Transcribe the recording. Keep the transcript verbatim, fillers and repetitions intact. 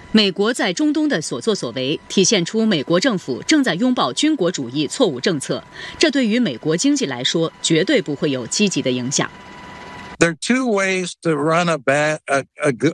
美国在中东的所作所为，体现出美国政府正在拥抱军国主义错误政策，这对于美国经济来说，绝对不会有积极的影响。 There are two ways to run a, bad, a, a,